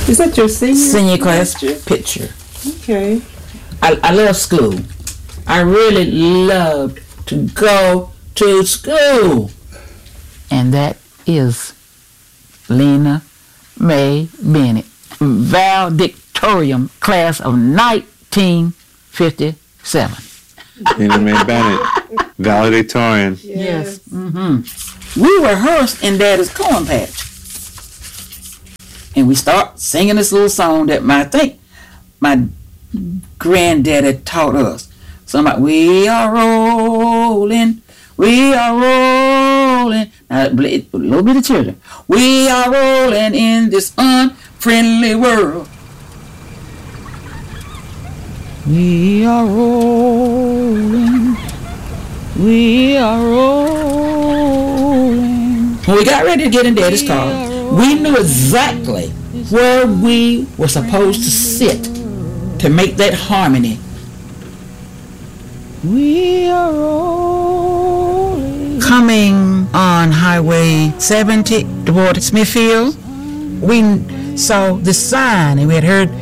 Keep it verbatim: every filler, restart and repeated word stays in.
Is that your senior senior class picture? picture. Okay. I, I love school. I really loved to go to school. And that is Lena Mae Bennett, valedictorian class of nineteen fifty-seven. Lena Mae Bennett, valedictorian. Yes. Yes. Mm-hmm. We rehearsed in Daddy's corn patch. And we start singing this little song that my, I think my granddaddy taught us. Something about, we are rolling, we are rolling. Now, a little bit of children. We are rolling in this unfriendly world. We are rolling, we are rolling. When we got ready to get in Daddy's car, we knew exactly where we were supposed to sit to make that harmony. We are rolling. Coming on Highway seventy toward Smithfield, we saw the sign and we had heard